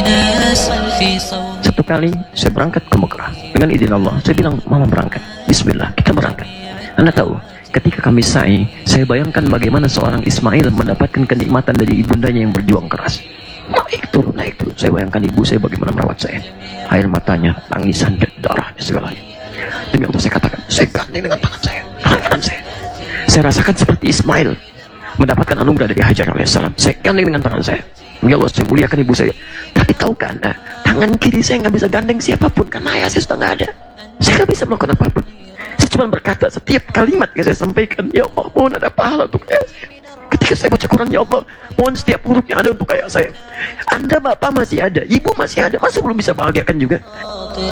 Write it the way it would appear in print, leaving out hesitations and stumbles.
Satu kali saya berangkat ke Mekah dengan izin Allah. Saya bilang, mama berangkat, bismillah, kita berangkat. Anda tahu, ketika kami sa'i, saya bayangkan bagaimana seorang Ismail mendapatkan kenikmatan dari ibundanya yang berjuang keras. Naik turun. Saya bayangkan ibu saya bagaimana merawat saya, air matanya, tangisan, dan darahnya segalanya. Demi Allah saya katakan, saya gandeng dengan tangan saya, tangan saya. Saya rasakan seperti Ismail mendapatkan anugerah dari Hajar alaihissalam. Saya gandeng dengan tangan saya. Ya Allah, saya muliakan ibu saya. Tapi tahukah Anda, tangan kiri saya nggak bisa gandeng siapapun karena ayah saya sudah nggak ada. Saya nggak bisa melakukan apapun. Saya cuma berkata setiap kalimat yang saya sampaikan, ya Allah, mohon ada pahala untuk ayah saya. Ketika saya baca Quran, ya Allah, mohon setiap hurufnya ada untuk ayah saya. Anda bapak masih ada, ibu masih ada, masa belum bisa bahagiakan juga?